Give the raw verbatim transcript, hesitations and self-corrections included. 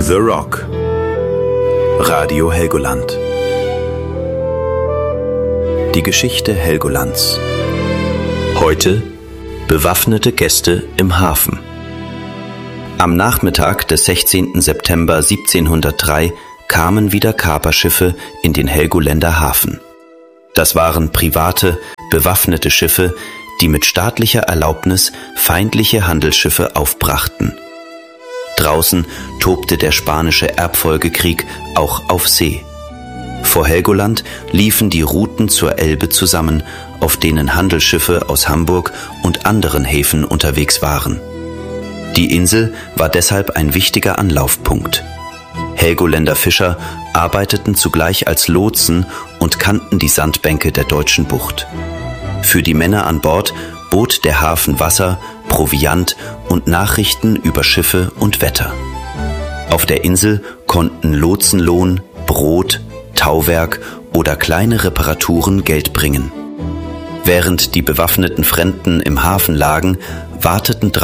The Rock. Radio Helgoland. Die Geschichte Helgolands. Heute bewaffnete Gäste im Hafen. Am Nachmittag des sechzehnten September siebzehnhundertdrei kamen wieder Kaperschiffe in den Helgoländer Hafen. Das waren private, bewaffnete Schiffe, die mit staatlicher Erlaubnis feindliche Handelsschiffe aufbrachten. Draußen tobte der spanische Erbfolgekrieg auch auf See. Vor Helgoland liefen die Routen zur Elbe zusammen, auf denen Handelsschiffe aus Hamburg und anderen Häfen unterwegs waren. Die Insel war deshalb ein wichtiger Anlaufpunkt. Helgoländer Fischer arbeiteten zugleich als Lotsen und kannten die Sandbänke der deutschen Bucht. Für die Männer an Bord bot der Hafen Wasser, Proviant und Nachrichten über Schiffe und Wetter. Auf der Insel konnten Lotsenlohn, Brot, Tauwerk oder kleine Reparaturen Geld bringen. Während die bewaffneten Fremden im Hafen lagen, warteten